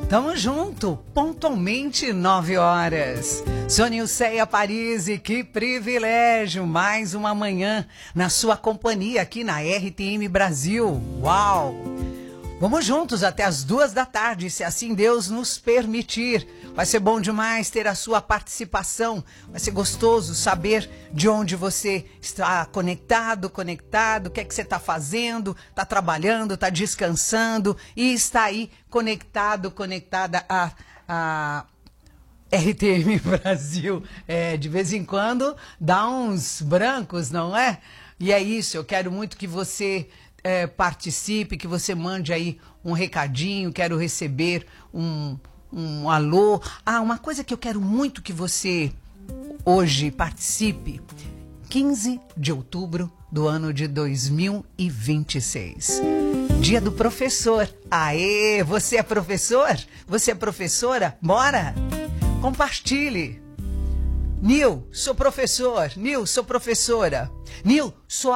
Tamo junto, pontualmente 9 horas. Sou Nilceia Paris e que privilégio, mais uma manhã na sua companhia aqui na RTM Brasil. Uau! Vamos juntos até as 2 da tarde, se assim Deus nos permitir. Vai ser bom demais ter a sua participação. Vai ser gostoso saber de onde você está conectado, o que é que você está fazendo, está trabalhando, está descansando e está aí conectada a RTM Brasil. De vez em quando dá uns brancos, não é? E é isso, eu quero muito que você participe, que você mande aí um recadinho, quero receber um alô. Uma coisa que eu quero muito que você hoje participe, 15 de outubro do ano de 2026. Dia do professor. Aê, você é professor? Você é professora? Bora! Compartilhe. Nil, sou professor. Nil, sou professora. Nil, sou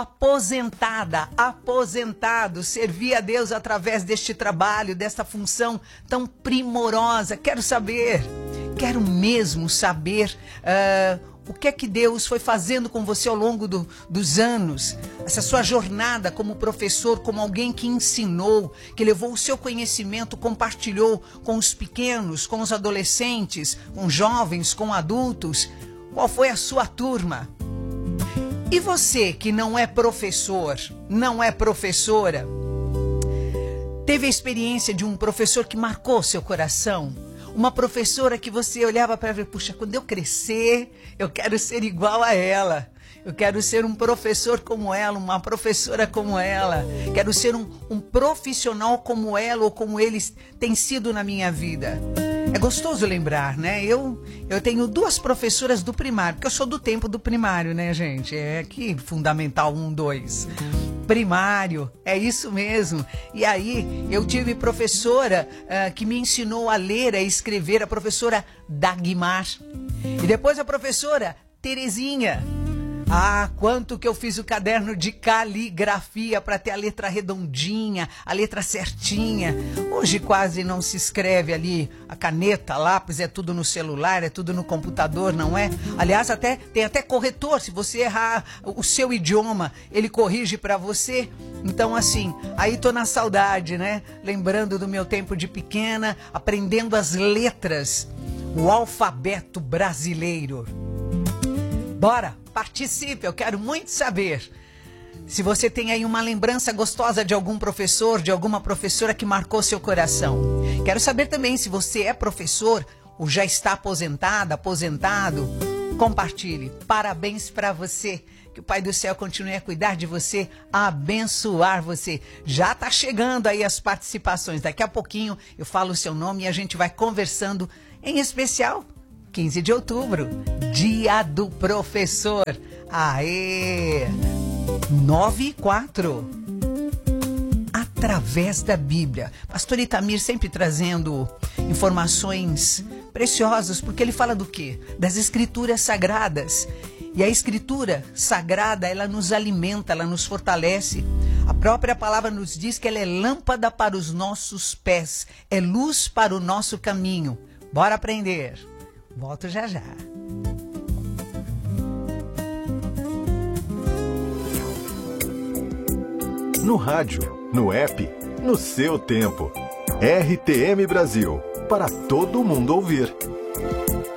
aposentado, servi a Deus através deste trabalho, desta função tão primorosa. Quero mesmo saber o que é que Deus foi fazendo com você ao longo dos anos. Essa sua jornada como professor, como alguém que ensinou, que levou o seu conhecimento, compartilhou com os pequenos, com os adolescentes, com jovens, com adultos. Qual foi a sua turma? E você que não é professor, não é professora, teve a experiência de um professor que marcou seu coração? Uma professora que você olhava para ver, puxa, quando eu crescer, eu quero ser igual a ela. Eu quero ser um professor como ela, uma professora como ela. Quero ser um profissional como ela ou como eles têm sido na minha vida. É gostoso lembrar, né? Eu tenho 2 professoras do primário, porque eu sou do tempo do primário, né, gente? É aqui, Fundamental 1, 2. Primário, é isso mesmo. E aí, eu tive professora que me ensinou a ler, a escrever, a professora Dagmar. E depois a professora Terezinha. Quanto que eu fiz o caderno de caligrafia para ter a letra redondinha, a letra certinha. Hoje quase não se escreve ali, a caneta, lápis, é tudo no celular, é tudo no computador, não é? Aliás, tem até corretor, se você errar o seu idioma, ele corrige para você. Então assim, aí tô na saudade, né? Lembrando do meu tempo de pequena, aprendendo as letras, o alfabeto brasileiro. Bora! Participe, eu quero muito saber se você tem aí uma lembrança gostosa de algum professor, de alguma professora que marcou seu coração. Quero saber também se você é professor ou já está aposentado. Compartilhe. Parabéns para você. Que o Pai do Céu continue a cuidar de você, a abençoar você. Já está chegando aí as participações. Daqui a pouquinho eu falo o seu nome e a gente vai conversando, em especial 15 de outubro, Dia do Professor. Aê! 9:04. Através da Bíblia. Pastor Itamir sempre trazendo informações preciosas, porque ele fala do quê? Das Escrituras Sagradas. E a Escritura Sagrada, ela nos alimenta, ela nos fortalece. A própria palavra nos diz que ela é lâmpada para os nossos pés, é luz para o nosso caminho. Bora aprender! Volto já já. No rádio, no app, no seu tempo. RTM Brasil, para todo mundo ouvir.